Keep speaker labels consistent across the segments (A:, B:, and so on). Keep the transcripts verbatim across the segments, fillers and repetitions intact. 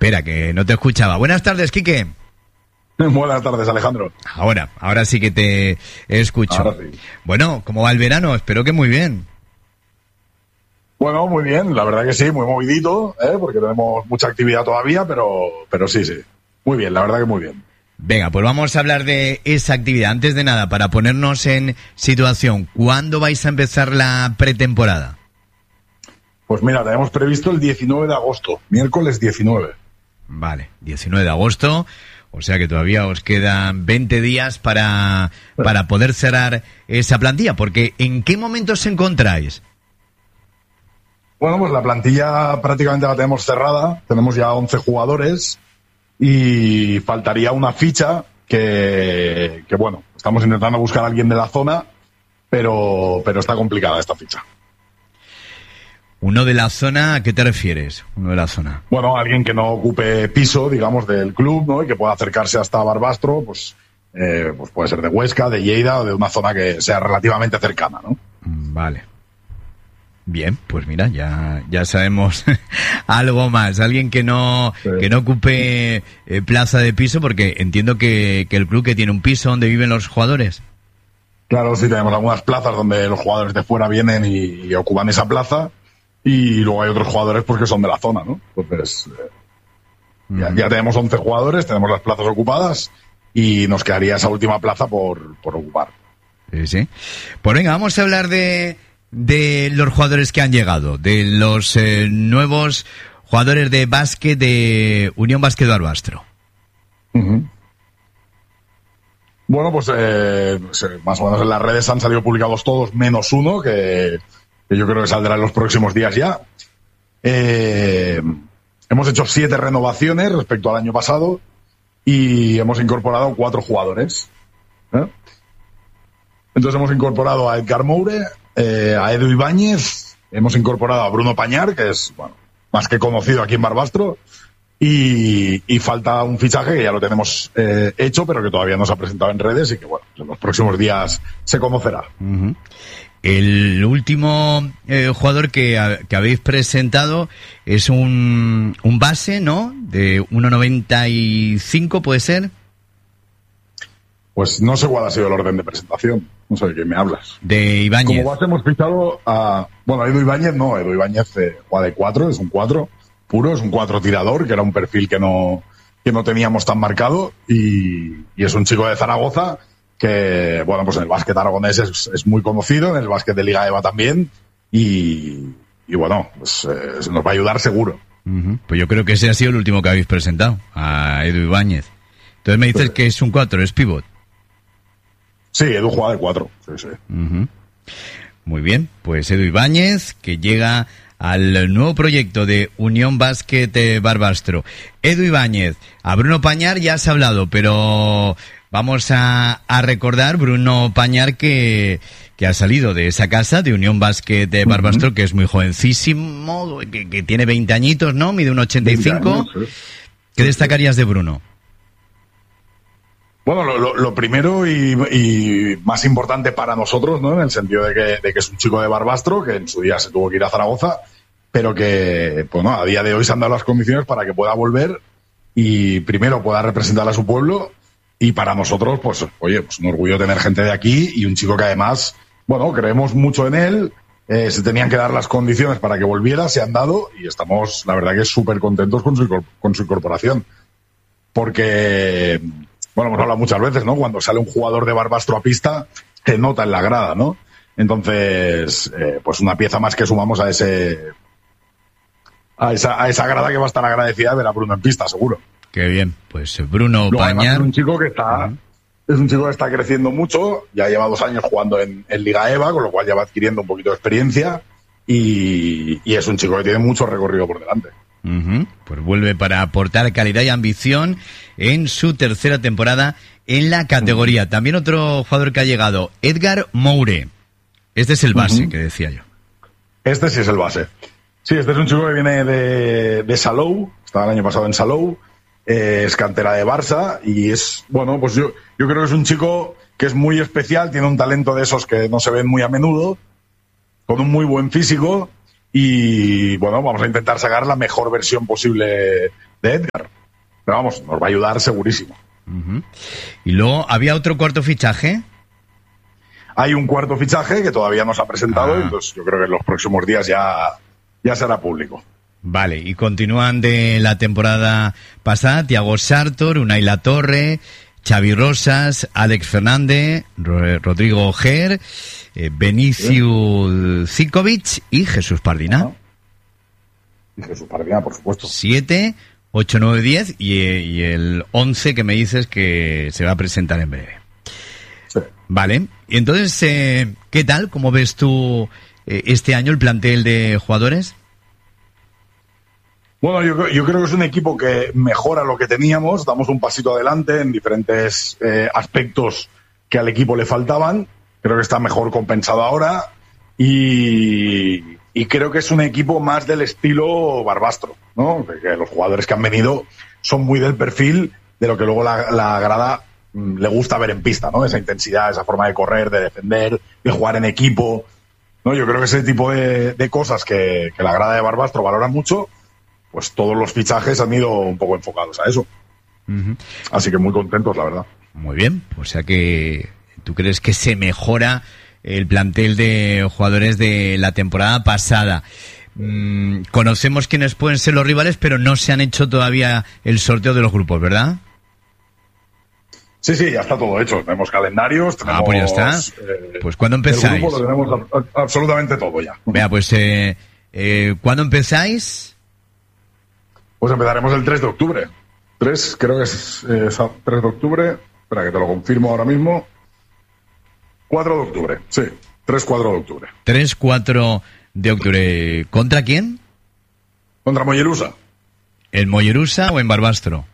A: Espera, que no te escuchaba. Buenas tardes, Quique.
B: Buenas tardes, Alejandro.
A: Ahora, ahora sí que te escucho.
B: Ahora sí.
A: Bueno, ¿cómo va el verano? Espero que muy bien.
B: Bueno, muy bien, la verdad que sí, muy movidito, ¿eh? Porque tenemos mucha actividad todavía, pero, pero sí, sí. Muy bien, la verdad que muy bien.
A: Venga, pues vamos a hablar de esa actividad. Antes de nada, para ponernos en situación, ¿cuándo vais a empezar la pretemporada?
B: Pues mira, tenemos previsto el diecinueve de agosto, miércoles diecinueve.
A: Vale, diecinueve de agosto, o sea que todavía os quedan veinte días para, para poder cerrar esa plantilla, porque ¿en qué momento os encontráis?
B: Bueno, pues la plantilla prácticamente la tenemos cerrada, tenemos ya once jugadores y faltaría una ficha que, que bueno, estamos intentando buscar a alguien de la zona, pero, pero está complicada esta ficha.
A: ¿Uno de la zona? ¿A qué te refieres? Uno de la zona.
B: Bueno, alguien que no ocupe piso, digamos, del club, ¿no? Y que pueda acercarse hasta Barbastro, pues, eh, pues puede ser de Huesca, de Lleida o de una zona que sea relativamente cercana, ¿no?
A: Vale. Bien, pues mira, ya ya sabemos algo más. Alguien que no sí. que no ocupe eh, plaza de piso, porque entiendo que, que el club que tiene un piso donde viven los jugadores.
B: Claro, sí, tenemos algunas plazas donde los jugadores de fuera vienen y, y ocupan esa plaza. Y luego hay otros jugadores pues que son de la zona, ¿no? Entonces, eh, mm. ya, ya tenemos once jugadores, tenemos las plazas ocupadas y nos quedaría esa última plaza por, por ocupar.
A: Sí, sí. Pues venga, vamos a hablar de, de los jugadores que han llegado, de los eh, nuevos jugadores de básquet de Unión Básquet Barbastro.
B: Uh-huh. Bueno, pues eh, más o menos en las redes han salido publicados todos, menos uno, que... que yo creo que saldrá en los próximos días ya. Eh, hemos hecho siete renovaciones respecto al año pasado y hemos incorporado cuatro jugadores. ¿eh? Entonces hemos incorporado a Edgar Moure, eh, a Edu Ibáñez, hemos incorporado a Bruno Pañar, que es bueno, más que conocido aquí en Barbastro, y, y falta un fichaje que ya lo tenemos eh, hecho, pero que todavía no se ha presentado en redes y que bueno, en los próximos días se conocerá.
A: Uh-huh. El último eh, jugador que, a, que habéis presentado es un, un base, ¿no? De uno noventa y cinco, ¿puede ser?
B: Pues no sé cuál ha sido el orden de presentación. No sé de qué me hablas.
A: De Ibáñez.
B: Como base hemos fichado a... Bueno, Edu Ibáñez no. Edu Ibáñez eh, juega de cuatro, es un cuatro puro, es un cuatro tirador, que era un perfil que no, que no teníamos tan marcado. Y, y es un chico de Zaragoza que, bueno, pues en el básquet aragonés es, es muy conocido, en el básquet de Liga EVA también, y, y bueno, pues eh, nos va a ayudar seguro.
A: Uh-huh. Pues yo creo que ese ha sido el último que habéis presentado, a Edu Ibáñez. Entonces me dices sí. que es un cuatro, es pivot.
B: Sí, Edu juega de cuatro, sí, sí.
A: Uh-huh. Muy bien, pues Edu Ibáñez, que llega al nuevo proyecto de Unión Básquet Barbastro. Edu Ibáñez, a Bruno Pañar ya has hablado, pero... Vamos a, a recordar, Bruno Pañar, que, que ha salido de esa casa de Unión Básquet de Barbastro, uh-huh. que es muy jovencísimo, que, que tiene veinte añitos, ¿no? Mide un ochenta y cinco. Años, ¿eh? ¿Qué destacarías de Bruno?
B: Bueno, lo, lo, lo primero y, y más importante para nosotros, ¿no? En el sentido de que, de que es un chico de Barbastro, que en su día se tuvo que ir a Zaragoza, pero que, pues no, a día de hoy se han dado las condiciones para que pueda volver y primero pueda representar a su pueblo. Y para nosotros, pues, oye, pues un orgullo tener gente de aquí y un chico que además, bueno, creemos mucho en él, eh, se tenían que dar las condiciones para que volviera, se han dado y estamos, la verdad que súper contentos con su, con su incorporación. Porque, bueno, hemos hablado muchas veces, ¿no? Cuando sale un jugador de Barbastro a pista, se nota en la grada, ¿no? Entonces, eh, pues una pieza más que sumamos a ese, a esa, a esa grada que va a estar agradecida de ver a Bruno en pista, seguro.
A: Qué bien, pues Bruno
B: Luego,
A: Pañar.
B: Es un chico que está, uh-huh. es un chico que está creciendo mucho, ya lleva dos años jugando en, en Liga EVA, con lo cual ya va adquiriendo un poquito de experiencia y, y es un chico que tiene mucho recorrido por delante.
A: Uh-huh. Pues vuelve para aportar calidad y ambición en su tercera temporada en la categoría. Uh-huh. También otro jugador que ha llegado, Edgar Moure. Este es el base uh-huh. que decía yo.
B: Este sí es el base. Sí, este es un chico que viene de, de Salou, estaba el año pasado en Salou. Eh, es cantera de Barça y es, bueno, pues yo, yo creo que es un chico que es muy especial, tiene un talento de esos que no se ven muy a menudo, con un muy buen físico y, bueno, vamos a intentar sacar la mejor versión posible de Edgar. Pero vamos, nos va a ayudar segurísimo.
A: Uh-huh. Y luego, ¿había otro cuarto fichaje?
B: Hay un cuarto fichaje que todavía no se ha presentado,
A: ah.
B: entonces yo creo que en los próximos días ya, ya será público.
A: Vale, y continúan de la temporada pasada Thiago Sartor, Unai Latorre, Xavi Rosas, Alex Fernández, Rodrigo Ojer, eh, Benicio Zikovic y Jesús Pardina.
B: Y Jesús Pardina, por supuesto.
A: Siete, ocho, nueve, diez y, y el once que me dices que se va a presentar en breve.
B: Sí.
A: Vale, y entonces, eh, ¿qué tal? ¿Cómo ves tú eh, este año el plantel de jugadores?
B: Bueno, yo, yo creo que es un equipo que mejora lo que teníamos, damos un pasito adelante en diferentes eh, aspectos que al equipo le faltaban, creo que está mejor compensado ahora y, y creo que es un equipo más del estilo Barbastro, ¿no? Que, que los jugadores que han venido son muy del perfil de lo que luego la, la grada mm, le gusta ver en pista, ¿no? Esa intensidad, esa forma de correr, de defender, de jugar en equipo, ¿no? Yo creo que ese tipo de, de cosas que, que la grada de Barbastro valora mucho, pues todos los fichajes han ido un poco enfocados a eso. Uh-huh. Así que muy contentos, la verdad.
A: Muy bien, o sea que tú crees que se mejora el plantel de jugadores de la temporada pasada. Mm, conocemos quiénes pueden ser los rivales, pero no se han hecho todavía el sorteo de los grupos, ¿verdad?
B: Sí, sí, ya está todo hecho. Tenemos calendarios, tenemos...
A: Ah, pues ya está. Eh, pues ¿cuándo empezáis?
B: El grupo lo tenemos a, a, absolutamente todo ya.
A: Vea, pues eh, eh, ¿cuándo empezáis?
B: Pues empezaremos el tres de octubre. tres, creo que es eh, tres de octubre. Espera, que te lo confirmo ahora mismo. cuatro de octubre, sí. tres, cuatro de octubre.
A: tres, cuatro de octubre. ¿Contra quién?
B: Contra Mollerusa.
A: ¿En Mollerusa o en Barbastro?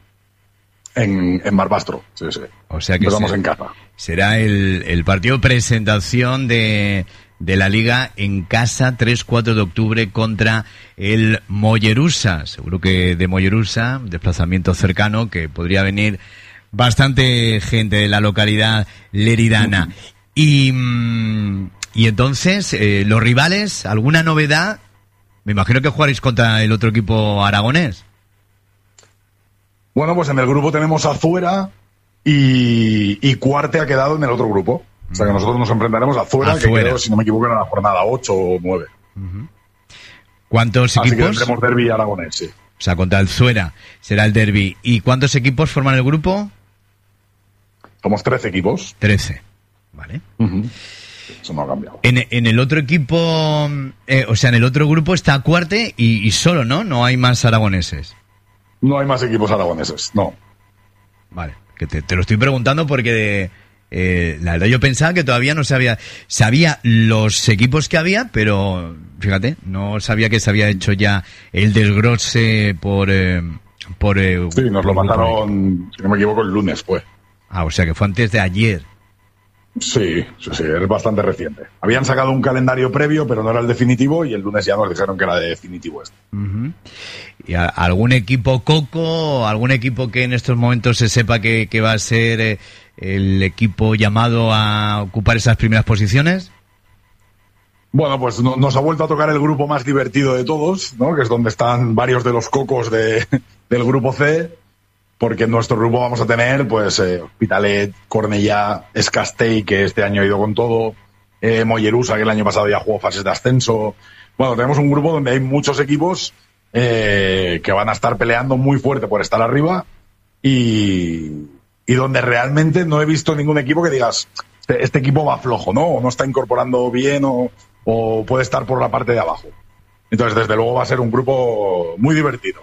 B: En, en Barbastro, sí, sí.
A: O sea que
B: empezamos
A: se,
B: en casa.
A: Será el, el partido presentación de... de la Liga en casa, tres, cuatro de octubre contra el Mollerusa. Seguro que de Mollerusa, desplazamiento cercano, que podría venir bastante gente de la localidad leridana. Uh-huh. Y, y entonces, eh, los rivales, ¿alguna novedad? Me imagino que jugaréis contra el otro equipo aragonés.
B: Bueno, pues en el grupo tenemos a Zuera y, y Cuarte ha quedado en el otro grupo. O sea que nosotros nos enfrentaremos a Zuera, que quedó, si no me equivoco, en la jornada ocho o nueve.
A: Uh-huh. ¿Cuántos
B: Así
A: equipos?
B: Así que tendremos derbi aragonés, sí.
A: O sea, contra el Zuera será el derbi. ¿Y cuántos equipos forman el grupo?
B: Somos trece equipos.
A: trece, vale.
B: Uh-huh. Eso no ha cambiado.
A: En, en el otro equipo, eh, o sea, en el otro grupo está Cuarte y, y solo, ¿no? No hay más aragoneses.
B: No hay más equipos aragoneses, no.
A: Vale, que te, te lo estoy preguntando porque... De, Eh, la verdad yo pensaba que todavía no sabía sabía los equipos que había, pero fíjate, no sabía que se había hecho ya el desglose por eh, por eh,
B: sí, nos
A: por
B: lo mandaron, si no me equivoco, el lunes fue.
A: Ah, o sea que fue antes de ayer.
B: Sí, sí, sí, es bastante reciente. Habían sacado un calendario previo, pero no era el definitivo, y el lunes ya nos dijeron que era definitivo este.
A: Uh-huh. ¿Y a, algún equipo coco, algún equipo que en estos momentos se sepa que, que va a ser eh, el equipo llamado a ocupar esas primeras posiciones?
B: Bueno, pues no, nos ha vuelto a tocar el grupo más divertido de todos, ¿no? Que es donde están varios de los cocos de, del grupo C, porque en nuestro grupo vamos a tener, pues, eh, Hospitalet, Cornellá, Escastell, que este año ha ido con todo, eh, Mollerusa, que el año pasado ya jugó fases de ascenso. Bueno, tenemos un grupo donde hay muchos equipos eh, que van a estar peleando muy fuerte por estar arriba y, y donde realmente no he visto ningún equipo que digas, este, este equipo va flojo, ¿no? O no está incorporando bien o, o puede estar por la parte de abajo. Entonces, desde luego va a ser un grupo muy divertido.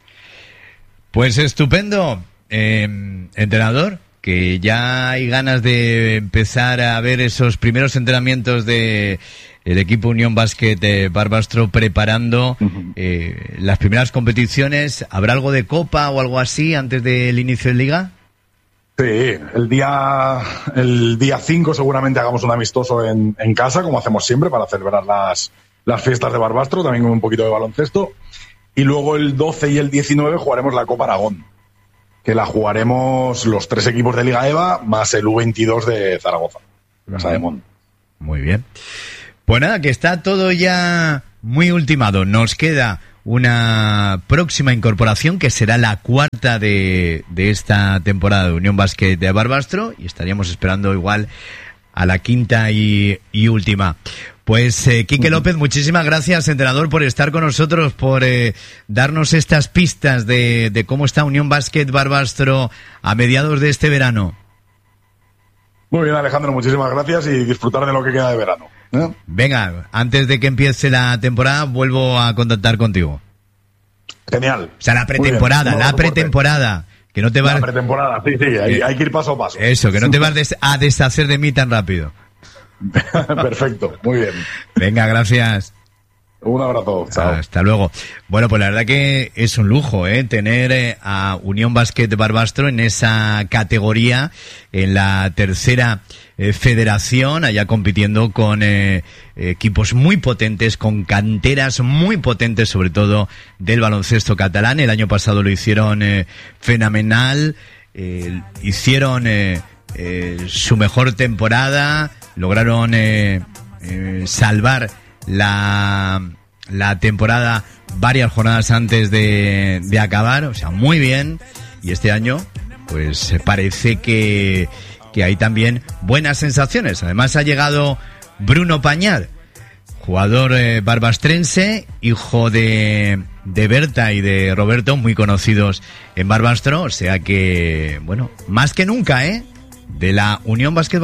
A: Pues estupendo, eh, entrenador, que ya hay ganas de empezar a ver esos primeros entrenamientos de el equipo Unión Básquet de Barbastro preparando uh-huh. eh, las primeras competiciones. ¿Habrá algo de Copa o algo así antes del inicio de Liga?
B: Sí, el día el día cinco seguramente hagamos un amistoso en, en casa, como hacemos siempre, para celebrar las, las fiestas de Barbastro, también con un poquito de baloncesto. Y luego el doce y el diecinueve jugaremos la Copa Aragón, que la jugaremos los tres equipos de Liga EVA más el U veintidós de Zaragoza, Casa de Mon.
A: Muy bien. Pues nada, que está todo ya muy ultimado. Nos queda una próxima incorporación que será la cuarta de, de esta temporada de Unión Básquet de Barbastro, y estaríamos esperando igual a la quinta y, y última. Pues eh, Quique López, muchísimas gracias, entrenador, por estar con nosotros, por eh, darnos estas pistas de, de cómo está Unión Básquet Barbastro a mediados de este verano.
B: Muy bien, Alejandro, muchísimas gracias y disfrutar de lo que queda de verano, ¿eh?
A: Venga, antes de que empiece la temporada, vuelvo a contactar contigo.
B: Genial.
A: O sea, la pretemporada, la pretemporada. Que no te vas...
B: La pretemporada, sí, sí, hay, hay que ir paso a paso.
A: Eso, que no te vas des- a deshacer de mí tan rápido.
B: Perfecto, muy bien.
A: Venga, gracias.
B: Un abrazo, chao.
A: Hasta luego. Bueno, pues la verdad que es un lujo, ¿eh? Tener eh, a Unión Básquet Barbastro en esa categoría, en la tercera eh, federación, allá compitiendo con eh, equipos muy potentes, con canteras muy potentes, sobre todo del baloncesto catalán. El año pasado lo hicieron eh, fenomenal, eh, hicieron eh, eh, su mejor temporada, lograron eh, eh, salvar la, la temporada varias jornadas antes de, de acabar, o sea, muy bien. Y este año, pues parece que, que hay también buenas sensaciones. Además ha llegado Bruno Pañar, jugador eh, barbastrense, hijo de, de Berta y de Roberto, muy conocidos en Barbastro, o sea que, bueno, más que nunca, ¿eh? De la Unión Básquet